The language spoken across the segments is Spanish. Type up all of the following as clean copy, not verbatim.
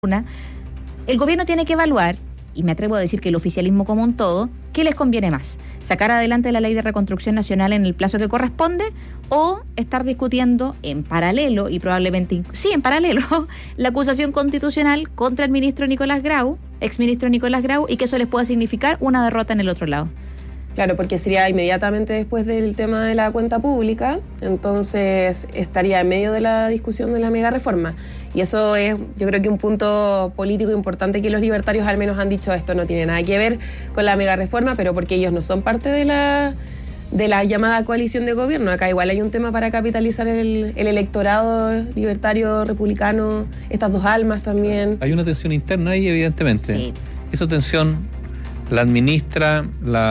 el gobierno tiene que evaluar, y me atrevo a decir que el oficialismo como un todo, ¿qué les conviene más? ¿Sacar adelante la ley de reconstrucción nacional en el plazo que corresponde o estar discutiendo en paralelo, y probablemente, sí, en paralelo, la acusación constitucional contra el ministro Nicolás Grau, exministro Nicolás Grau, y que eso les pueda significar una derrota en el otro lado? Claro, porque sería inmediatamente después del tema de la cuenta pública, entonces estaría en medio de la discusión de la mega reforma. Y eso es, yo creo que un punto político importante que los libertarios al menos han dicho, esto no tiene nada que ver con la mega reforma, pero porque ellos no son parte de la llamada coalición de gobierno. Acá igual hay un tema para capitalizar el electorado libertario, republicano, estas dos almas también. Hay una tensión interna ahí, evidentemente. Sí. Esa tensión la administra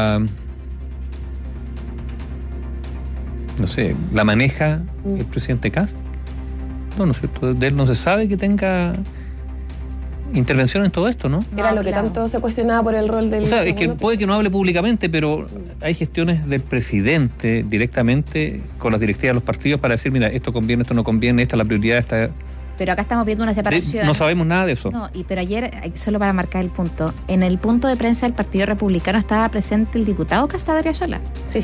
la maneja el presidente Kast. No es cierto, de él no se sabe que tenga intervención en todo esto, ¿no? Era lo que tanto se cuestionaba por el rol del... O sea, es que puede que no hable públicamente, pero hay gestiones del presidente directamente con las directivas de los partidos para decir, mira, esto conviene, esto no conviene, esta es la prioridad, esta... Pero acá estamos viendo una separación. No sabemos nada de eso. No, pero ayer, solo para marcar el punto, en el punto de prensa del Partido Republicano estaba presente el diputado Kast Adriasola. Sí.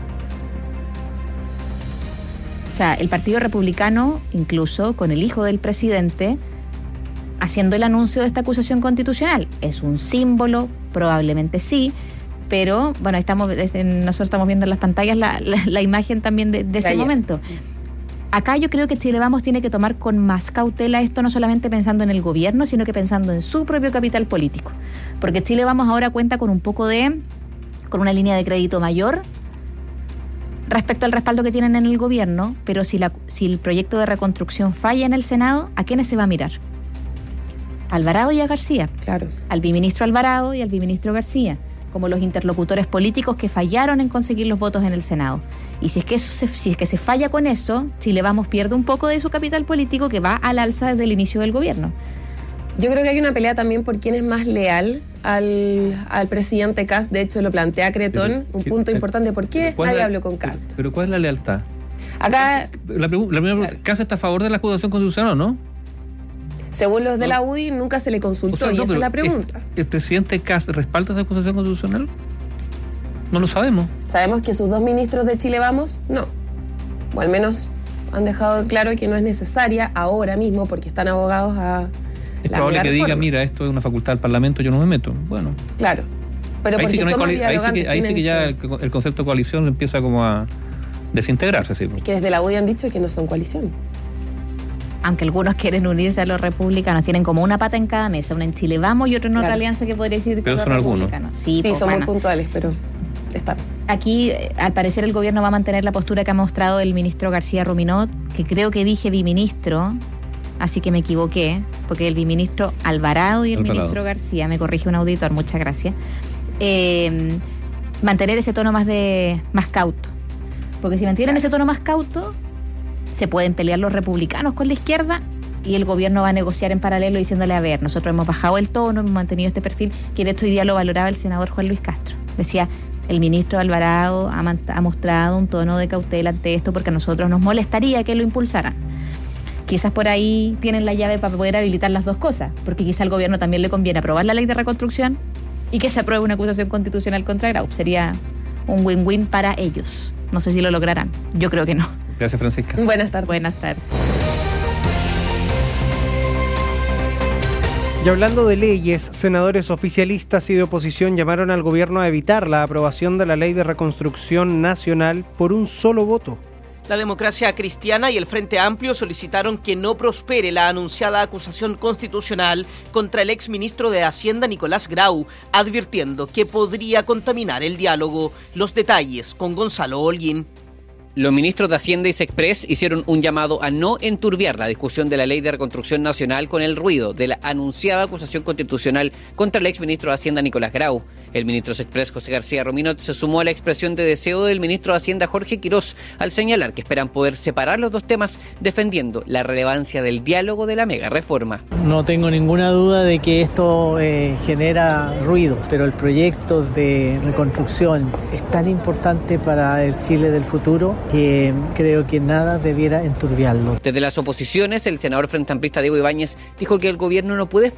O sea, el Partido Republicano, incluso con el hijo del presidente, haciendo el anuncio de esta acusación constitucional. Es un símbolo, probablemente sí, pero bueno, nosotros estamos viendo en las pantallas la imagen también de ese momento. Acá yo creo que Chile Vamos tiene que tomar con más cautela esto, no solamente pensando en el gobierno, sino que pensando en su propio capital político. Porque Chile Vamos ahora cuenta con con una línea de crédito mayor respecto al respaldo que tienen en el gobierno, pero si el proyecto de reconstrucción falla en el Senado, ¿a quiénes se va a mirar? A Alvarado y a García. Claro. Al biministro Alvarado y al biministro García, como los interlocutores políticos que fallaron en conseguir los votos en el Senado. Y si es que se falla con eso, Chile Vamos pierde un poco de su capital político que va al alza desde el inicio del gobierno. Yo creo que hay una pelea también por quién es más leal al presidente Kast. De hecho, lo plantea Cretón, un punto importante. ¿Por qué nadie habló con Kast? ¿Pero cuál es la lealtad? Acá... La primera pregunta, ¿Kast está a favor de la acusación constitucional o no? Según los de la UDI, nunca se le consultó, y esa es la pregunta. ¿El presidente Kast respalda esa acusación constitucional? No lo sabemos. Sabemos que sus dos ministros de Chile Vamos, no. O al menos han dejado claro que no es necesaria ahora mismo porque están abogados a... Es probable que diga, mira, esto es una facultad del Parlamento, yo no me meto. Bueno. Claro. Pero ahí sí que, no ahí sí que ya el concepto de coalición empieza como a desintegrarse. ¿Sí? Es que desde la UDI han dicho que no son coalición. Aunque algunos quieren unirse a los republicanos, tienen como una pata en cada mesa, una en Chile Vamos y otra en otra alianza que podría decir pero son algunos. Sí, son muy puntuales, pero están. Aquí, al parecer, el gobierno va a mantener la postura que ha mostrado el ministro García Ruminot, que creo que dije biministro, así que me equivoqué, porque el biministro Alvarado y el ministro García, me corrige un auditor, muchas gracias, mantener ese tono más cauto. Porque si mantienen ese tono más cauto, se pueden pelear los republicanos con la izquierda y el gobierno va a negociar en paralelo diciéndole, a ver, nosotros hemos bajado el tono, hemos mantenido este perfil, que de hecho hoy día lo valoraba el senador Juan Luis Castro. Decía, el ministro Alvarado ha mostrado un tono de cautela ante esto porque a nosotros nos molestaría que lo impulsaran. Quizás por ahí tienen la llave para poder habilitar las dos cosas, porque quizás al gobierno también le conviene aprobar la ley de reconstrucción y que se apruebe una acusación constitucional contra Grau. Sería un win-win para ellos. No sé si lo lograrán. Yo creo que no. Gracias, Francisca. Buenas tardes. Buenas tardes. Y hablando de leyes, senadores oficialistas y de oposición llamaron al gobierno a evitar la aprobación de la ley de reconstrucción nacional por un solo voto. La Democracia Cristiana y el Frente Amplio solicitaron que no prospere la anunciada acusación constitucional contra el exministro de Hacienda Nicolás Grau, advirtiendo que podría contaminar el diálogo. Los detalles con Gonzalo Holguín. Los ministros de Hacienda y Sexpress hicieron un llamado a no enturbiar la discusión de la Ley de Reconstrucción Nacional con el ruido de la anunciada acusación constitucional contra el exministro de Hacienda Nicolás Grau. El ministro Sexpress, José García Rominot, se sumó a la expresión de deseo del ministro de Hacienda, Jorge Quirós, al señalar que esperan poder separar los dos temas, defendiendo la relevancia del diálogo de la mega reforma. No tengo ninguna duda de que esto genera ruidos, pero el proyecto de reconstrucción es tan importante para el Chile del futuro que creo que nada debiera enturbiarlo. Desde las oposiciones, el senador frente amplista Diego Ibáñez dijo que el gobierno no puede